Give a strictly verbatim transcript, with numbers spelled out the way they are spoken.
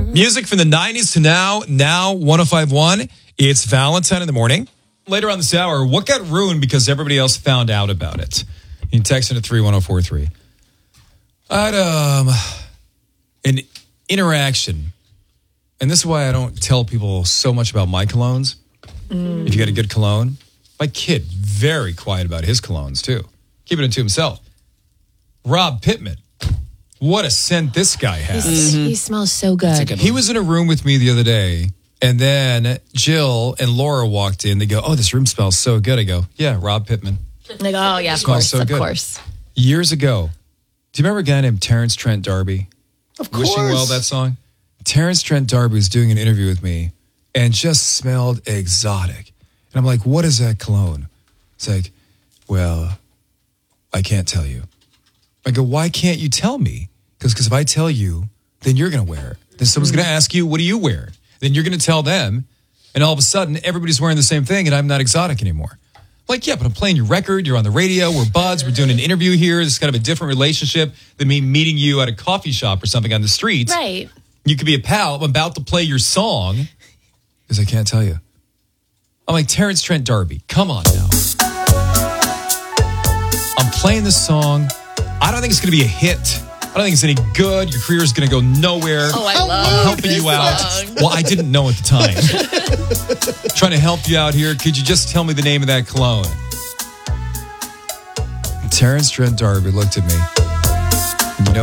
Music from the nineties to now, now one oh five point one. It's Valentine in the morning. Later on this hour, what got ruined because everybody else found out about it? You can text it to three one oh four three. I had um, an interaction, and this is why I don't tell people so much about my colognes. Mm. If you got a good cologne. My kid, very quiet about his colognes, too. Keeping it to himself. Rob Pittman. What a scent this guy has. Mm-hmm. He smells so good. good he was in a room with me the other day, and then Jill and Laura walked in. They go, oh, this room smells so good. I go, yeah, Rob Pittman. They go, oh, yeah, of course, so of good. course. Years ago, do you remember a guy named Terrence Trent D'Arby? Of course. Wishing Well, that song? Terrence Trent D'Arby was doing an interview with me and just smelled exotic. And I'm like, what is that cologne? It's like, well, I can't tell you. I go, why can't you tell me? Because if I tell you, then you're going to wear it. Then someone's going to ask you, what do you wear? Then you're going to tell them. And all of a sudden, everybody's wearing the same thing and I'm not exotic anymore. I'm like, yeah, but I'm playing your record. You're on the radio. We're buds. We're doing an interview here. This is kind of a different relationship than me meeting you at a coffee shop or something on the street. Right. You could be a pal. I'm about to play your song because I can't tell you. I'm like, Terrence Trent D'Arby, come on now. I'm playing this song. I don't think it's going to be a hit. I don't think it's any good. Your career is going to go nowhere. Oh, I love I'm helping you out. Song. Well, I didn't know at the time. Trying to help you out here. Could you just tell me the name of that cologne? And Terrence Trent D'Arby looked at me.